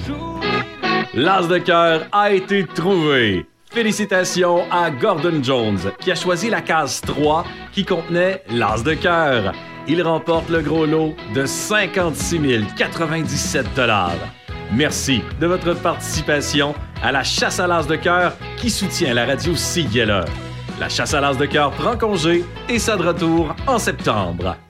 L'as de cœur a été trouvé. Félicitations à Gordon Jones, qui a choisi la case 3 qui contenait l'as de cœur. Il remporte le gros lot de 56 097 $. Merci de votre participation à la chasse à l'as de cœur qui soutient la radio CIGLE. La chasse à l'as de cœur prend congé et sera de retour en septembre.